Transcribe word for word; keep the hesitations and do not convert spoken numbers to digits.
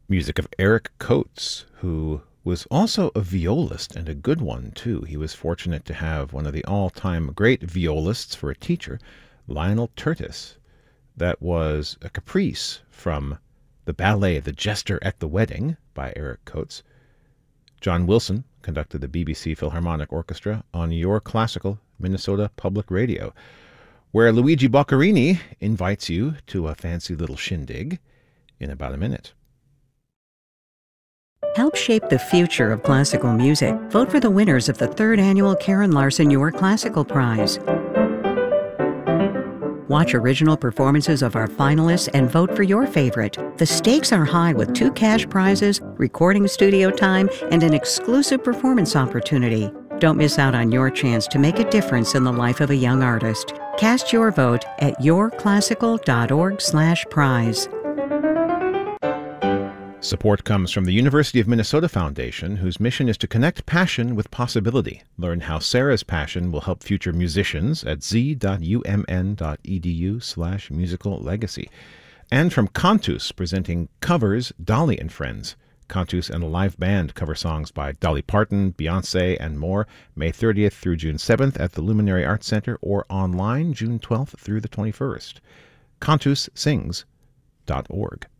Music of Eric Coates, who was also a violist, and a good one, too. He was fortunate to have one of the all-time great violists for a teacher, Lionel Tertis. That was a caprice from the ballet The Jester at the Wedding by Eric Coates. John Wilson conducted the B B C Philharmonic Orchestra on Your Classical Minnesota Public Radio, where Luigi Boccherini invites you to a fancy little shindig in about a minute. Help shape the future of classical music. Vote for the winners of the third annual Karen Larson Your Classical Prize. Watch original performances of our finalists and vote for your favorite. The stakes are high with two cash prizes, recording studio time, and an exclusive performance opportunity. Don't miss out on your chance to make a difference in the life of a young artist. Cast your vote at yourclassical.org slash prize. Support comes from the University of Minnesota Foundation, whose mission is to connect passion with possibility. Learn how Sarah's passion will help future musicians at z.umn.edu slash musical legacy. And from Cantus, presenting Covers Dolly and Friends. Cantus and a live band cover songs by Dolly Parton, Beyonce, and more, May thirtieth through June seventh at the Luminary Arts Center, or online June twelfth through the twenty-first. cantus sings dot org.